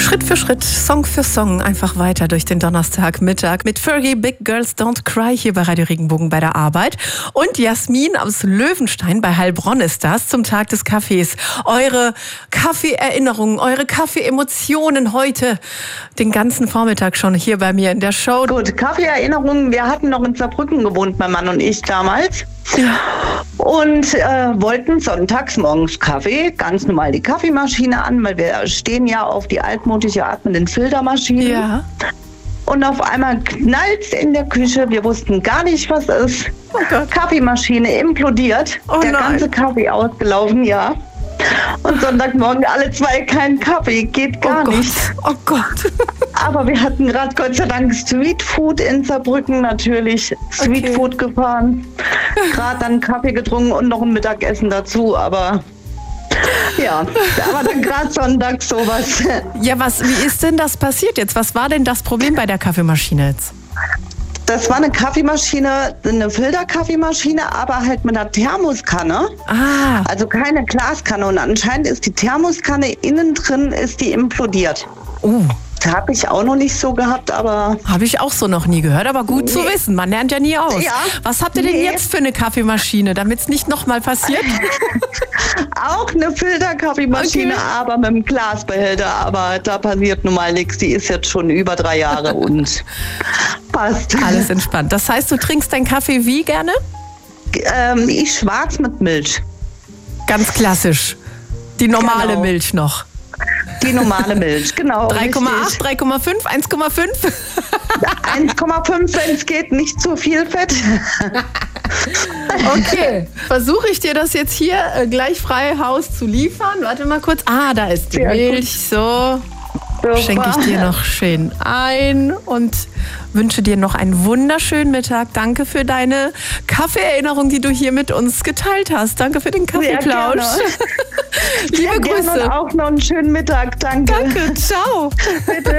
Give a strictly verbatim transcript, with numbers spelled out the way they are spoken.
Schritt für Schritt, Song für Song, einfach weiter durch den Donnerstagmittag mit Fergie, Big Girls Don't Cry hier bei Radio Regenbogen bei der Arbeit. Und Jasmin aus Löwenstein, bei Heilbronn ist das, zum Tag des Kaffees. Eure Kaffee-Erinnerungen, eure Kaffee-Emotionen heute, den ganzen Vormittag schon hier bei mir in der Show. Gut, Kaffee-Erinnerungen, wir hatten noch in Saarbrücken gewohnt, mein Mann und ich damals. Ja. Und äh, wollten sonntags morgens Kaffee, ganz normal die Kaffeemaschine an, weil wir stehen ja auf die altmodische atmenden Filtermaschine. Ja. Und auf einmal knallt's in der Küche, wir wussten gar nicht, was ist. Oh Gott. Kaffeemaschine implodiert, Oh der nein. ganze Kaffee ausgelaufen, ja. Und Sonntagmorgen alle zwei keinen Kaffee, geht gar oh Gott. nicht. Oh Gott. Aber wir hatten gerade Gott sei Dank Street Food in Saarbrücken, natürlich Street Okay. Food gefahren. Gerade dann Kaffee getrunken und noch ein Mittagessen dazu, aber ja, aber dann gerade Sonntag sowas. Ja, was, wie ist denn das passiert jetzt? Was war denn das Problem bei der Kaffeemaschine jetzt? Das war eine Kaffeemaschine, eine Filterkaffeemaschine, aber halt mit einer Thermoskanne. Ah, Also keine Glaskanne. Und anscheinend ist die Thermoskanne innen drin, ist die implodiert. oh, Das habe ich auch noch nicht so gehabt, aber habe ich auch so noch nie gehört, aber gut zu Nee. wissen, man lernt ja nie aus. Ja. Was habt ihr denn Nee. jetzt für eine Kaffeemaschine, damit es nicht nochmal passiert? auch eine Filterkaffeemaschine, Okay. aber mit einem Glasbehälter. Aber da passiert nun mal nichts. Die ist jetzt schon über drei Jahre und passt. Alles entspannt. Das heißt, du trinkst deinen Kaffee wie gerne? Ähm, ich schwarz mit Milch. Ganz klassisch. Die normale Genau. Milch noch. Die normale Milch, genau. drei Komma acht, richtig. drei Komma fünf, eins Komma fünf? eins Komma fünf, wenn es geht, nicht zu viel Fett. Okay. Versuche ich dir das jetzt hier äh, gleich frei Haus zu liefern. Warte mal kurz. Ah, da ist die Sehr gut. Milch. So. Schenke ich dir noch schön ein und wünsche dir noch einen wunderschönen Mittag. Danke für deine Kaffeeerinnerung, die du hier mit uns geteilt hast. Danke für den Sehr Kaffeeplausch. gerne. Liebe Sehr gerne Grüße. und auch noch einen schönen Mittag. Danke. Danke, ciao. Bitte.